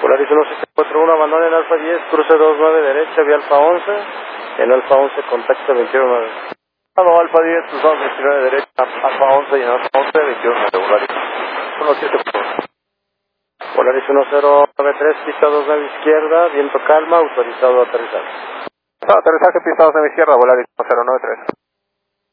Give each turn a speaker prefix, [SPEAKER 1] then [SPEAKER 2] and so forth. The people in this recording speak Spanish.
[SPEAKER 1] Volaris 1741, abandona en Alfa 10, cruce 29 derecha, vía Alfa 11, en Alfa 11 contacta 219. Alfa 10, cruzamos 29 derecha, Alfa 11 y en Alfa 11, 219, Volaris 1741. Volaris 1093, pista 29 izquierda, viento calma, autorizado a aterrizar.
[SPEAKER 2] Aterrizaje pista 29 izquierda, Volaris 1093.